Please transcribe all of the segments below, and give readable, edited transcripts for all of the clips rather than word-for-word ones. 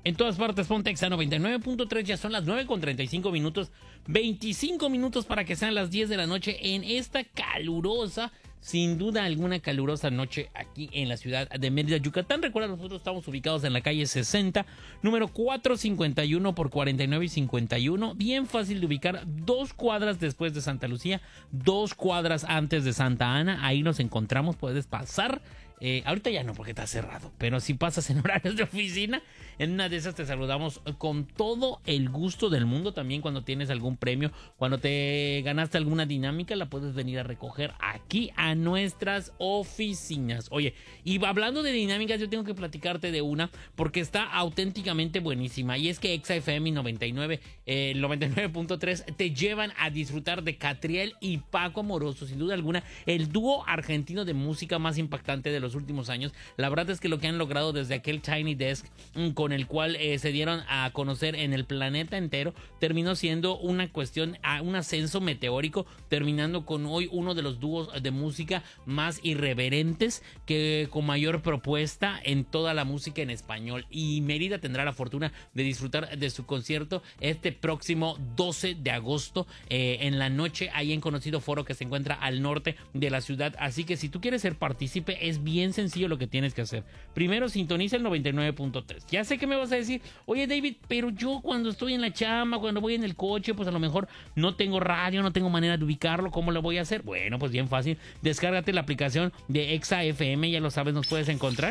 En todas partes, ponte Exa 99.3, ya son las 9:35, 25 minutos para que sean las 10 de la noche en esta calurosa, sin duda alguna calurosa noche aquí en la ciudad de Mérida, Yucatán. Recuerda, nosotros estamos ubicados en la calle 60, número 451 por 49 y 51. Bien fácil de ubicar, 2 cuadras después de Santa Lucía, 2 cuadras antes de Santa Ana. Ahí nos encontramos, puedes pasar. Ahorita ya no porque está cerrado, pero si pasas en horarios de oficina, en una de esas te saludamos con todo el gusto del mundo. También cuando tienes algún premio, cuando te ganaste alguna dinámica, la puedes venir a recoger aquí a nuestras oficinas. Oye, y hablando de dinámicas, yo tengo que platicarte de una porque está auténticamente buenísima, y es que Exa FM 99.3 te llevan a disfrutar de Catriel y Paco Amoroso, sin duda alguna el dúo argentino de música más impactante de los últimos años. La verdad es que lo que han logrado desde aquel Tiny Desk con el cual se dieron a conocer en el planeta entero, terminó siendo una cuestión, un ascenso meteórico, terminando con hoy uno de los dúos de música más irreverentes, que con mayor propuesta en toda la música en español. Y Mérida tendrá la fortuna de disfrutar de su concierto este próximo 12 de agosto en la noche, ahí en Conocido Foro, que se encuentra al norte de la ciudad. Así que si tú quieres ser partícipe, es bien sencillo lo que tienes que hacer. Primero, sintoniza el 99.3. Ya sé que me vas a decir, oye David, pero yo cuando estoy en la chamba, cuando voy en el coche, pues a lo mejor no tengo radio, no tengo manera de ubicarlo, ¿cómo lo voy a hacer? Bueno, pues bien fácil, descárgate la aplicación de Exa FM, ya lo sabes, nos puedes encontrar.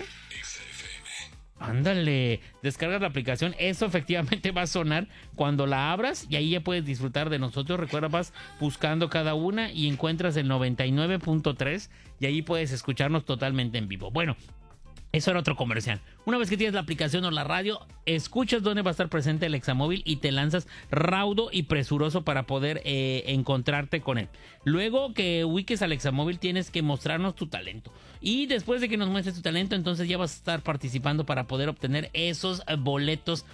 Ándale, descargas la aplicación, eso efectivamente va a sonar cuando la abras y ahí ya puedes disfrutar de nosotros. Recuerda, vas buscando cada una y encuentras el 99.3 y ahí puedes escucharnos totalmente en vivo. Bueno, eso era otro comercial. Una vez que tienes la aplicación o la radio, escuchas dónde va a estar presente el Examóvil y te lanzas raudo y presuroso para poder encontrarte con él. Luego que ubiques al Examóvil, tienes que mostrarnos tu talento. Y después de que nos muestres tu talento, entonces ya vas a estar participando para poder obtener esos boletos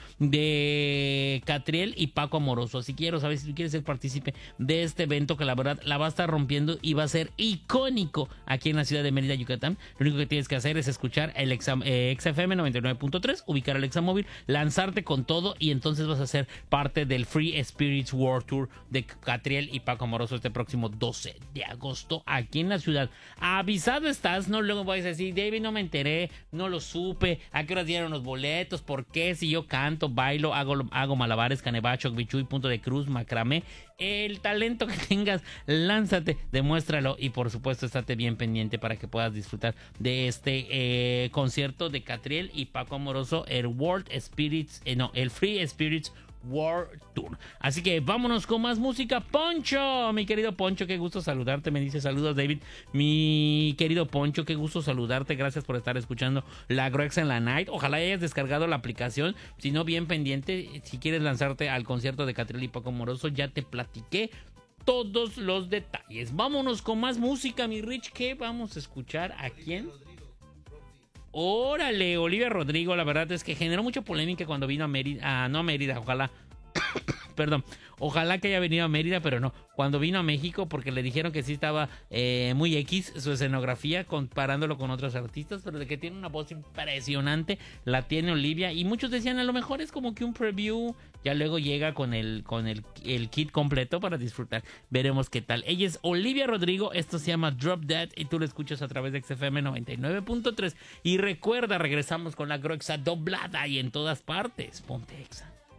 de Catriel y Paco Amoroso. Así que quiero saber si tú quieres ser partícipe de este evento, que la verdad la va a estar rompiendo y va a ser icónico aquí en la ciudad de Mérida, Yucatán. Lo único que tienes que hacer es escuchar el XFM 99.3, ubicar el Examóvil, lanzarte con todo y entonces vas a ser parte del Free Spirits World Tour de Catriel y Paco Amoroso este próximo 12 de agosto aquí en la ciudad. Avisado estás, no luego vais a decir, David, no me enteré, no lo supe, a qué horas dieron los boletos, por qué, si yo canto, bailo, hago malabares, canebacho, bichuy, punto de cruz, macramé. El talento que tengas, lánzate, demuéstralo y por supuesto estate bien pendiente para que puedas disfrutar de este concierto de Catriel y Paco Amoroso, el el Free Spirits World Tour. Así que vámonos con más música. Poncho, mi querido Poncho, qué gusto saludarte. Me dice saludos David, mi querido Poncho, qué gusto saludarte. Gracias por estar escuchando la Groexa en la Night. Ojalá hayas descargado la aplicación, si no, bien pendiente. Si quieres lanzarte al concierto de Catriel y Paco Amoroso, ya te platiqué todos los detalles. Vámonos con más música, mi Rich. ¿Qué vamos a escuchar? ¿A quién? Órale, Olivia Rodrigo. La verdad es que generó mucha polémica cuando vino a Mérida, no a Mérida, ojalá perdón, ojalá que haya venido a Mérida, pero no, cuando vino a México, porque le dijeron que sí estaba muy X su escenografía comparándolo con otros artistas, pero de que tiene una voz impresionante, la tiene Olivia, y muchos decían a lo mejor es como que un preview, ya luego llega con el kit completo para disfrutar. Veremos qué tal. Ella es Olivia Rodrigo, esto se llama Drop Dead y tú lo escuchas a través de XFM 99.3 y recuerda, regresamos con la Groexa doblada y en todas partes. Ponte Exa.